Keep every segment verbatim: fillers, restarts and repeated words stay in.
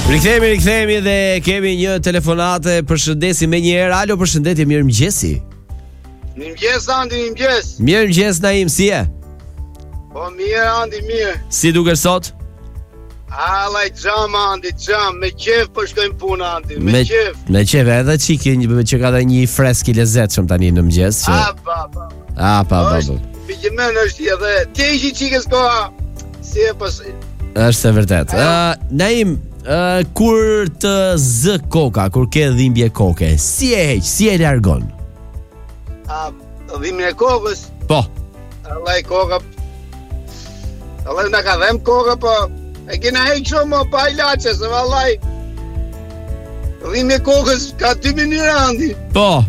Rikthehemi, rikthehemi dhe kemi një telefonate. Përshëndesim me një herë. Alo, përshëndetje, mirëmëngjesi. Mirëmëngjes Andi, mirëmëngjes. Mirëmëngjes Naim, si je? Po mirë Andi, mirë. Si dukesh sot? Allaj xham Andi, xham, me qef po shkojmë punë Andi, me, Me qef. Me qef, edhe çiki një që ka dhe një fresk i lezetshëm tani në mëngjes që. A pa pa. A pa pa. pa. Pikëmen është edhe ti je çikës koha. Si e pas. Është e vërtet. Uh, Naim, uh, kur të zë koka, kur ke dhimbje koke, si e heq, si e largon? A dhimbjen e kokës. Po. Allaj koka. Allaj na ka dhëm koka po. E kena heq shumë pa ilaçe, se vallaj. Dhimbje kokës ka dy mënyra Andi. Po.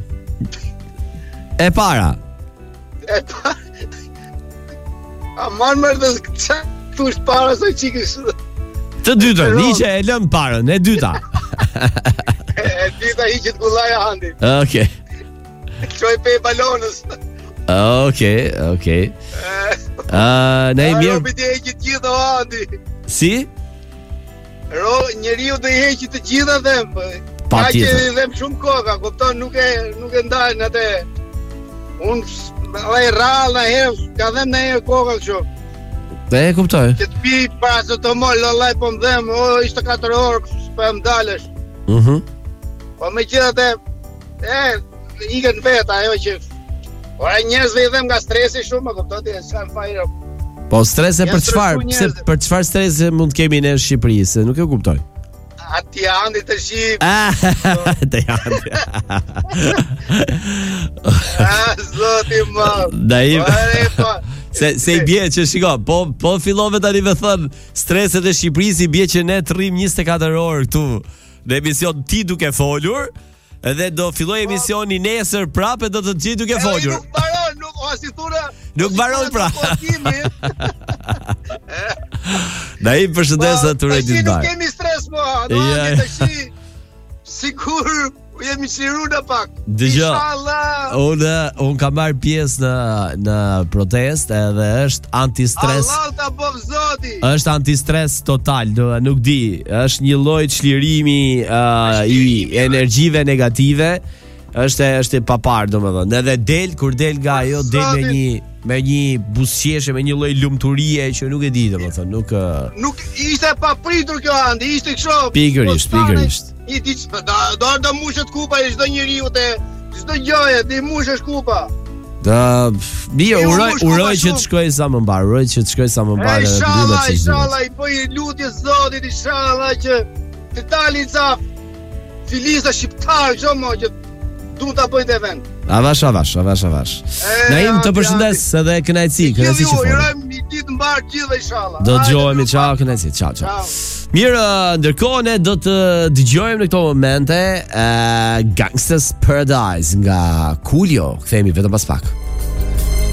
E para. E pa. A marrë mërë dhe qa thush para së qikës. Të dytën, niqe e lëm parën, e dyta. E, e dyta i qëtë gullaja Andi. Okej. Qoj pe balonës. Okej, okej. Uh, ne A mirë. robi të heqit gjitha o Andi. Si? Ro, njeriu të heqit të gjitha dhem. Pa Ka tjetër. që dhem shumë koka, kupton, nuk e, nuk e ndajnë atë. Unë dhe rrallë në herë, ka dhem në herë koka kështu. Dhe e kuptoj. Që të pi para se të mollë, lallaj po më dhem, o, ishte katër orë, kështu po e më dalësh. Mhm. Po me gjithë atë, e, ikën vetë ajo që, ora njerëzve i dhem nga stresi shumë, më kuptoti, e s'kan fajrë. Po strese Janë për çfarë? stresu Pse njerëzit. për çfarë strese mund të kemi ne në Shqipëri? Se nuk e kuptoj. Ati Andi të shqip, Ah, te janë. a, zoti më. Naim. Ore, po. Se se i bie që shiko, po po fillove tani me thën streset e Shqipërisë, i bie që ne të rrim njëzet e katër orë këtu në emision ti duke folur, edhe do filloj emisioni nesër prapë do të gjithë duke folur. Nuk baron, nuk, o si thura. Nuk baron pra. Po, Naim, përshëndes Po, atë rëndit tashi nuk bar. kemi stres mo, do Ja, Andi ja. tashi. Sikur jemi shiru në pak. Dëgjoj. Inshallah. Unë un kam marr pjesë në në protestë edhe është antistres. Allah ta bëv zoti. Është antistres total, do nuk di, është një lloj çlirimi uh, i energjive negative. Është është e papar, domethënë. Edhe del kur del nga ajo del me një me një buzëqeshje, me një lloj lumturie që nuk e di, domethënë, nuk uh, Nuk ishte pa pritur kjo Andi, ishte kështu. Pikërisht, Po, stane, pikërisht. I diç, do do të mushet kupa i çdo njeriu te çdo gjëje, ti mushesh kupa. Da, mirë, E, u uroj mush kupa uroj që shumë. të shkoj sa më mbar, uroj që të shkoj sa më mbar edhe të Inshallah, mbyllet si inshallah, i bëj lutje Zotit, inshallah që të dalin ca filisa shqiptar, çdo mo që du ta bëjnë të vend. Avash, avash, avash, avash. E, Naim, të Andi, përshëndes edhe kënaqësi, kënaqësi që Ju fol. urojmë një ditë mbar gjithë inshallah. Do Hajde, dëgjohemi, ju ciao, pak. kënaqësi, ciao, ciao. Ciao. Mirë, ndërkohë ne do të dëgjojmë në këto momente uh, Gangsta's Paradise nga Coolio. Kthehemi vetëm pas pak.